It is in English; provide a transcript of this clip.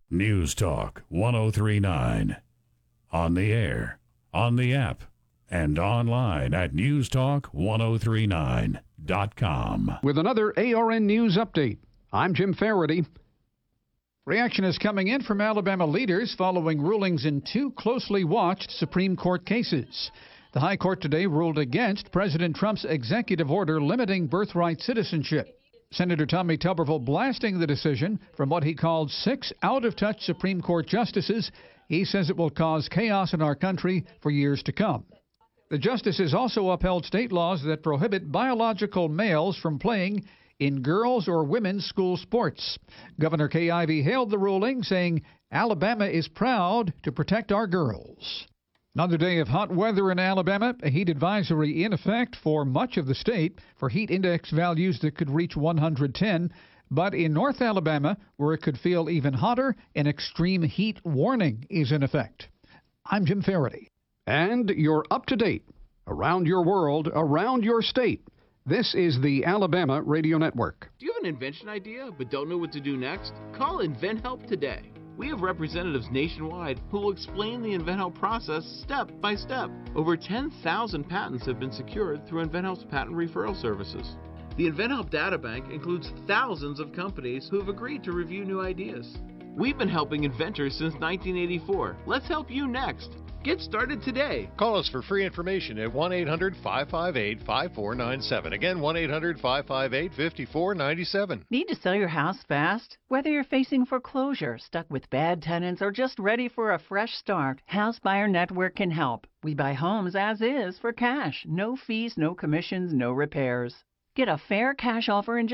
News Talk 1039. On the air, on the app, and online at newstalk1039.com. With another ARN News Update, I'm Jim Faraday. Reaction is coming in from Alabama leaders following rulings in two closely watched Supreme Court cases. The High Court today ruled against President Trump's executive order limiting birthright citizenship. Senator Tommy Tuberville blasting the decision from what he called 6 out-of-touch Supreme Court justices. He says it will cause chaos in our country for years to come. The justices also upheld state laws that prohibit biological males from playing in girls' or women's school sports. Governor Kay Ivey hailed the ruling, saying Alabama is proud to protect our girls. Another day of hot weather in Alabama, a heat advisory in effect for much of the state for heat index values that could reach 110. But in North Alabama, where it could feel even hotter, an extreme heat warning is in effect. I'm Jim Faraday. And you're up to date. Around your world, around your state. This is the Alabama Radio Network. Do you have an invention idea but don't know what to do next? Call InventHelp today. We have representatives nationwide who will explain the InventHelp process step by step. Over 10,000 patents have been secured through InventHelp's patent referral services. The InventHelp Databank includes thousands of companies who have agreed to review new ideas. We've been helping inventors since 1984. Let's help you next. Get started today. Call us for free information at 1-800-558-5497. Again, 1-800-558-5497. Need to sell your house fast? Whether you're facing foreclosure, stuck with bad tenants, or just ready for a fresh start, House Buyer Network can help. We buy homes as is for cash. No fees, no commissions, no repairs. Get a fair cash offer in just